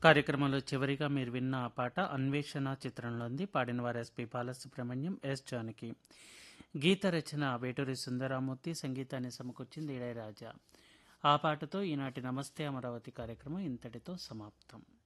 కార్యక్రమంలో చివరిగా మీరు విన్న ఆ పాట 'అన్వేషణ' చిత్రంలోనిది. పాడినవారు ఎస్‌పి బాలసుబ్రహ్మణ్యం, ఎస్. జానకి. గీత రచన వేటూరి సుందరరామూర్తి, సంగీతాన్ని సమకూర్చింది ఇళయరాజా. ఆ పాటతో ఈనాటి నమస్తే అమరావతి కార్యక్రమం ఇంతటితో సమాప్తం.